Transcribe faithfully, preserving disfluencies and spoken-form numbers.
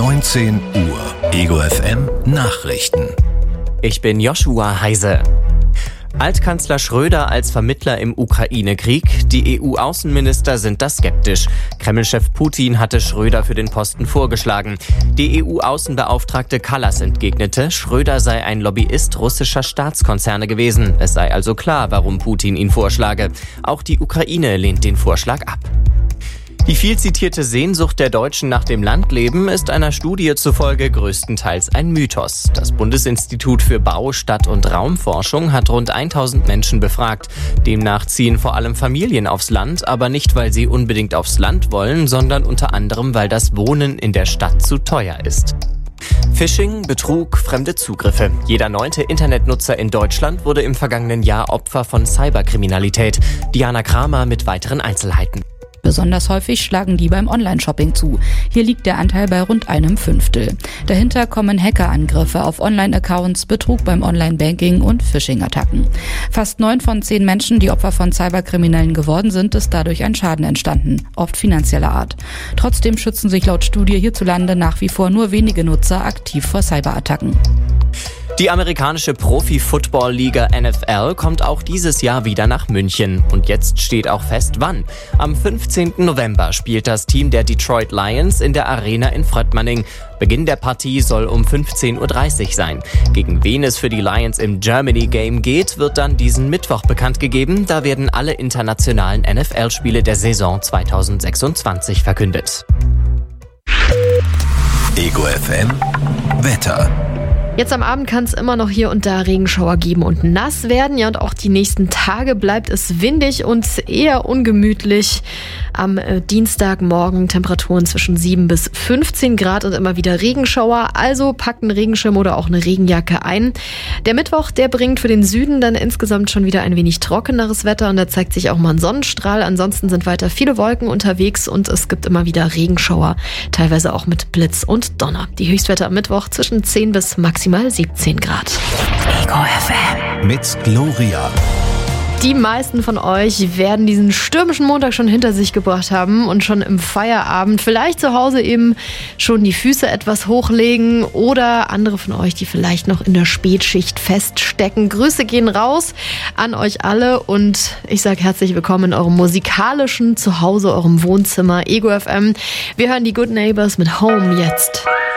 neunzehn Uhr. Ego F M Nachrichten. Ich bin Joshua Heise. Altkanzler Schröder als Vermittler im Ukraine-Krieg. Die E U-Außenminister sind da skeptisch. Kreml-Chef Putin hatte Schröder für den Posten vorgeschlagen. Die E U-Außenbeauftragte Kallas entgegnete, Schröder sei ein Lobbyist russischer Staatskonzerne gewesen. Es sei also klar, warum Putin ihn vorschlage. Auch die Ukraine lehnt den Vorschlag ab. Die viel zitierte Sehnsucht der Deutschen nach dem Landleben ist einer Studie zufolge größtenteils ein Mythos. Das Bundesinstitut für Bau-, Stadt- und Raumforschung hat rund tausend Menschen befragt. Demnach ziehen vor allem Familien aufs Land, aber nicht, weil sie unbedingt aufs Land wollen, sondern unter anderem, weil das Wohnen in der Stadt zu teuer ist. Phishing, Betrug, fremde Zugriffe. Jeder neunte Internetnutzer in Deutschland wurde im vergangenen Jahr Opfer von Cyberkriminalität. Diana Kramer mit weiteren Einzelheiten. Besonders häufig schlagen die beim Online-Shopping zu. Hier liegt der Anteil bei rund einem Fünftel. Dahinter kommen Hackerangriffe auf Online-Accounts, Betrug beim Online-Banking und Phishing-Attacken. Fast neun von zehn Menschen, die Opfer von Cyberkriminellen geworden sind, ist dadurch ein Schaden entstanden, oft finanzieller Art. Trotzdem schützen sich laut Studie hierzulande nach wie vor nur wenige Nutzer aktiv vor Cyberattacken. Die amerikanische Profi-Football-Liga N F L kommt auch dieses Jahr wieder nach München. Und jetzt steht auch fest, wann. Am fünfzehnten November spielt das Team der Detroit Lions in der Arena in Fröttmanning. Beginn der Partie soll um fünfzehn Uhr dreißig sein. Gegen wen es für die Lions im Germany Game geht, wird dann diesen Mittwoch bekannt gegeben. Da werden alle internationalen N F L-Spiele der Saison zweitausendsechsundzwanzig verkündet. Ego F M Wetter. Jetzt am Abend kann es immer noch hier und da Regenschauer geben und nass werden. Ja, und auch die nächsten Tage bleibt es windig und eher ungemütlich. Am äh, Dienstagmorgen Temperaturen zwischen sieben bis fünfzehn Grad und immer wieder Regenschauer. Also packt einen Regenschirm oder auch eine Regenjacke ein. Der Mittwoch, der bringt für den Süden dann insgesamt schon wieder ein wenig trockeneres Wetter und da zeigt sich auch mal ein Sonnenstrahl. Ansonsten sind weiter viele Wolken unterwegs und es gibt immer wieder Regenschauer. Teilweise auch mit Blitz und Donner. Die Höchstwerte am Mittwoch zwischen zehn bis maximal siebzehn Grad. Ego F M mit Gloria. Die meisten von euch werden diesen stürmischen Montag schon hinter sich gebracht haben und schon im Feierabend vielleicht zu Hause eben schon die Füße etwas hochlegen oder andere von euch, die vielleicht noch in der Spätschicht feststecken. Grüße gehen raus an euch alle und ich sage herzlich willkommen in eurem musikalischen Zuhause, eurem Wohnzimmer, Ego F M. Wir hören die Good Neighbors mit Home jetzt.